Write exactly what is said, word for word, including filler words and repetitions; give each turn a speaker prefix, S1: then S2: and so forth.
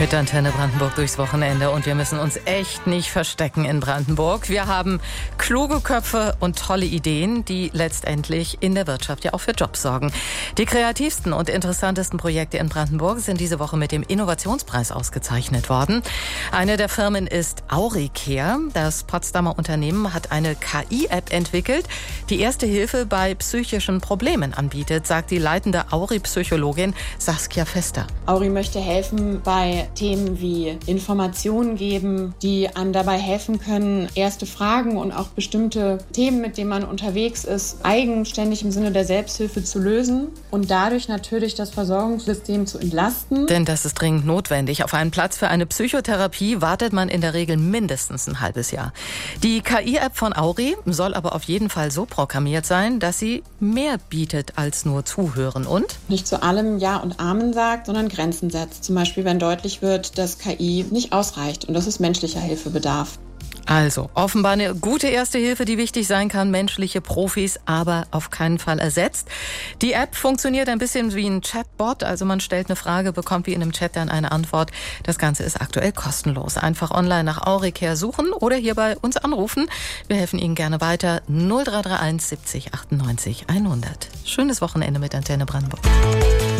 S1: Mit Antenne Brandenburg durchs Wochenende und wir müssen uns echt nicht verstecken in Brandenburg. Wir haben kluge Köpfe und tolle Ideen, die letztendlich in der Wirtschaft ja auch für Jobs sorgen. Die kreativsten und interessantesten Projekte in Brandenburg sind diese Woche mit dem Innovationspreis ausgezeichnet worden. Eine der Firmen ist Auricare. Das Potsdamer Unternehmen hat eine K I-App entwickelt, die erste Hilfe bei psychischen Problemen anbietet, sagt die leitende Auri-Psychologin Saskia Fester.
S2: Auri möchte helfen bei Themen wie Informationen geben, die einem dabei helfen können, erste Fragen und auch bestimmte Themen, mit denen man unterwegs ist, eigenständig im Sinne der Selbsthilfe zu lösen und dadurch natürlich das Versorgungssystem zu entlasten.
S1: Denn das ist dringend notwendig. Auf einen Platz für eine Psychotherapie wartet man in der Regel mindestens ein halbes Jahr. Die K I-App von Auri soll aber auf jeden Fall so programmiert sein, dass sie mehr bietet als nur zuhören und
S2: nicht zu allem Ja und Amen sagt, sondern Grenzen setzt. Zum Beispiel, wenn deutlich wird, dass K I nicht ausreicht und dass es menschlicher Hilfe bedarf.
S1: Also, offenbar eine gute erste Hilfe, die wichtig sein kann, menschliche Profis aber auf keinen Fall ersetzt. Die App funktioniert ein bisschen wie ein Chatbot, also man stellt eine Frage, bekommt wie in einem Chat dann eine Antwort. Das Ganze ist aktuell kostenlos. Einfach online nach Auricare suchen oder hier bei uns anrufen. Wir helfen Ihnen gerne weiter. null drei drei eins siebzig achtundneunzig hundert. Schönes Wochenende mit Antenne Brandenburg.